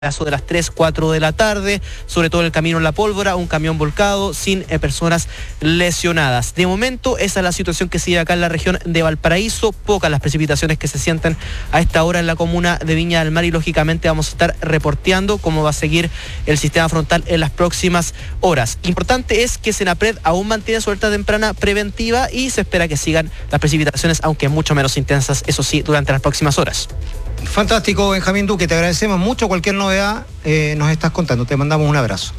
Eso de las 3, 4 de la tarde, sobre todo en el camino en La Pólvora, un camión volcado sin personas lesionadas. De momento, esa es la situación que se vive acá en la región de Valparaíso. Pocas las precipitaciones que se sienten a esta hora en la comuna de Viña del Mar y lógicamente vamos a estar reporteando cómo va a seguir el sistema frontal en las próximas horas. Importante es que Senapred aún mantiene su alerta temprana preventiva y se espera que sigan las precipitaciones, aunque mucho menos intensas, eso sí, durante las próximas horas. Fantástico, Benjamín Duque, te agradecemos mucho. Cualquier novedad nos estás contando. Te mandamos un abrazo.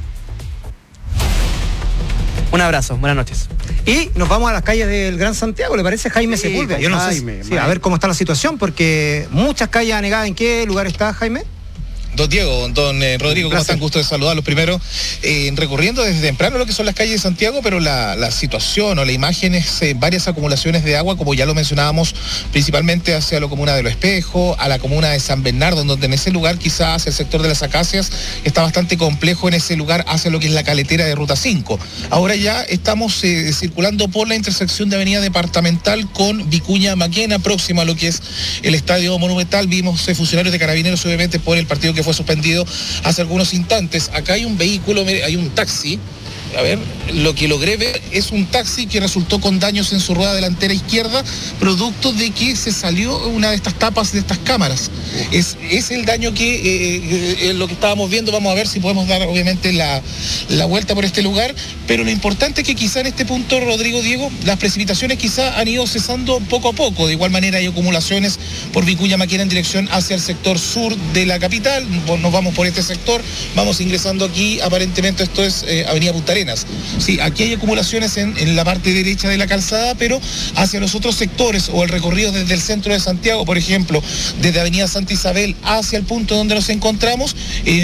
Un abrazo, buenas noches. Y nos vamos a las calles del Gran Santiago, ¿le parece? Jaime Sepúlveda. Yo no sé, a ver cómo está la situación, porque muchas calles anegadas. ¿En qué lugar está, Jaime? Don Diego, don Rodrigo, ¿cómo están? Gusto de saludarlos primero. Recorriendo desde temprano lo que son las calles de Santiago, pero la situación o la imagen es varias acumulaciones de agua, como ya lo mencionábamos, principalmente hacia la comuna de Los Espejos, a la comuna de San Bernardo, donde en ese lugar, quizás hacia el sector de las Acacias, está bastante complejo en ese lugar hacia lo que es la caletera de Ruta 5. Ahora ya estamos circulando por la intersección de Avenida Departamental con Vicuña Maquena, próxima a lo que es el Estadio Monumental. Vimos funcionarios de Carabineros, obviamente, por el partido que fue suspendido hace algunos instantes. Acá hay un vehículo, hay un taxi. A ver, lo que logré ver es un taxi que resultó con daños en su rueda delantera izquierda, producto de que se salió una de estas tapas de estas cámaras. Es el daño que lo que estábamos viendo. Vamos a ver si podemos dar, obviamente, la vuelta por este lugar. Pero lo importante es que quizá en este punto, Rodrigo, Diego, las precipitaciones quizá han ido cesando poco a poco. De igual manera hay acumulaciones por Vicuña Maquena en dirección hacia el sector sur de la capital. Nos vamos por este sector, vamos ingresando aquí, aparentemente esto es Avenida Punta Arenas. Sí, aquí hay acumulaciones en la parte derecha de la calzada, pero hacia los otros sectores o el recorrido desde el centro de Santiago, por ejemplo, desde Avenida Santa Isabel hacia el punto donde nos encontramos,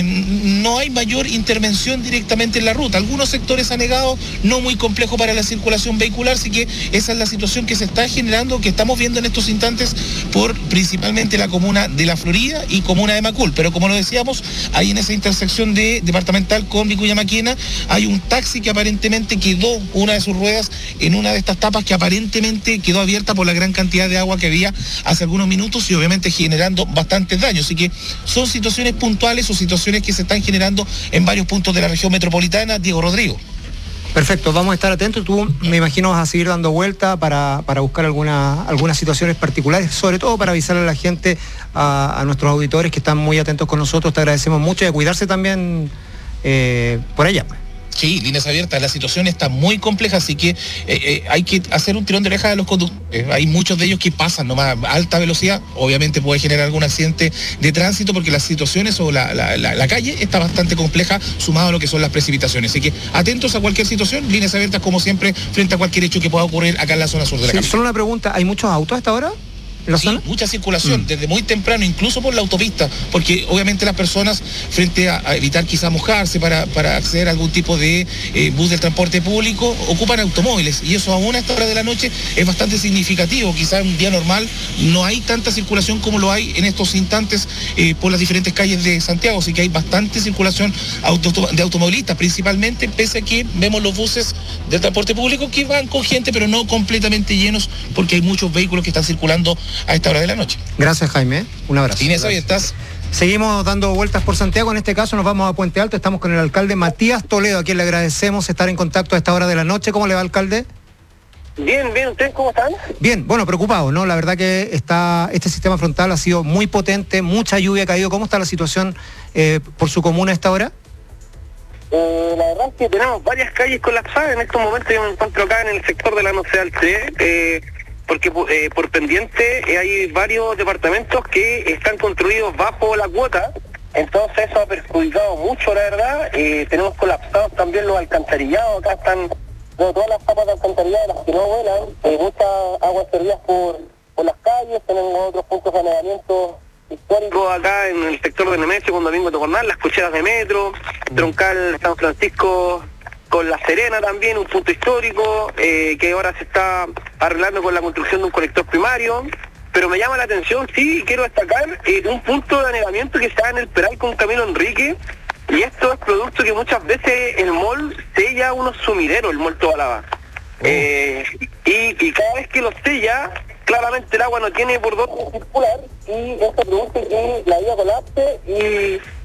no hay mayor intervención directamente en la ruta. Algunos sectores anegados, no muy complejo para la circulación vehicular, así que esa es la situación que se está generando, que estamos viendo en estos instantes por principalmente la comuna de La Florida y comuna de Macul. Pero como lo decíamos, ahí en esa intersección de Departamental con Vicuña Maquena hay un taxi que aparentemente quedó una de sus ruedas en una de estas tapas que aparentemente quedó abierta por la gran cantidad de agua que había hace algunos minutos y obviamente generando bastantes daños. Así que son situaciones puntuales o situaciones que se están generando en varios puntos de la región metropolitana. Diego, Rodrigo. Perfecto, vamos a estar atentos. Tú, me imagino, vas a seguir dando vuelta para buscar algunas situaciones particulares, sobre todo para avisarle a la gente, a nuestros auditores que están muy atentos con nosotros. Te agradecemos mucho y a cuidarse también por allá. Sí, líneas abiertas, la situación está muy compleja, así que hay que hacer un tirón de oreja de los conductores. Hay muchos de ellos que pasan nomás a alta velocidad, obviamente puede generar algún accidente de tránsito porque las situaciones o la calle está bastante compleja sumado a lo que son las precipitaciones. Así que atentos a cualquier situación, líneas abiertas como siempre frente a cualquier hecho que pueda ocurrir acá en la zona sur de la capital. Solo una pregunta, ¿hay muchos autos hasta ahora? Sí, mucha circulación, desde muy temprano, incluso por la autopista, porque obviamente las personas, frente a evitar quizá mojarse para acceder a algún tipo de bus del transporte público, ocupan automóviles, y eso aún a esta hora de la noche es bastante significativo. Quizá en un día normal no hay tanta circulación como lo hay en estos instantes por las diferentes calles de Santiago, así que hay bastante circulación de automovilistas, principalmente, pese a que vemos los buses del transporte público que van con gente, pero no completamente llenos, porque hay muchos vehículos que están circulando a esta hora de la noche. Gracias, Jaime. Un abrazo. Inés, ahí estás. Seguimos dando vueltas por Santiago. En este caso nos vamos a Puente Alto. Estamos con el alcalde Matías Toledo, a quien le agradecemos estar en contacto a esta hora de la noche. ¿Cómo le va, alcalde? Bien, ¿ustedes cómo están? Bien, bueno, preocupado, ¿no? La verdad que este sistema frontal ha sido muy potente, mucha lluvia ha caído. ¿Cómo está la situación por su comuna a esta hora? La verdad es que tenemos varias calles colapsadas. En estos momentos yo me encuentro acá en el sector de la Nocedal 3, porque por pendiente hay varios departamentos que están construidos bajo la cuota, entonces eso ha perjudicado mucho, la verdad. Tenemos colapsados también los alcantarillados, acá están todas las tapas de alcantarillado, las que no vuelan, muchas aguas servidas por las calles. Tenemos otros puntos de anegamiento histórico acá en el sector de Nemesio con Domingo Tocornal, las cocheras de metro, Troncal San Francisco con La Serena también, un punto histórico que ahora se está arreglando con la construcción de un colector primario. Pero me llama la atención, sí, quiero destacar un punto de anegamiento que está en el Peral con Camilo Enrique, y esto es producto que muchas veces el mall sella unos sumideros, el mall Tobalaba. Y cada vez que los sella, claramente el agua no tiene por dónde circular, y esto produce que la vía colapse y